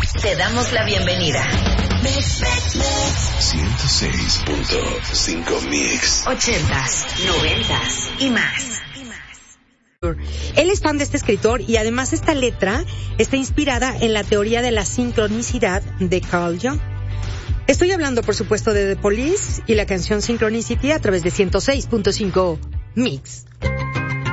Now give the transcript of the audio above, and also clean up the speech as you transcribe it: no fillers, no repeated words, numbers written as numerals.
Te damos la bienvenida. 106.5 Mix. 80s, 90s y más. Él es fan de este escritor y además esta letra está inspirada en la teoría de la sincronicidad de Carl Jung. Estoy hablando, por supuesto, de The Police y la canción Synchronicity a través de 106.5 Mix.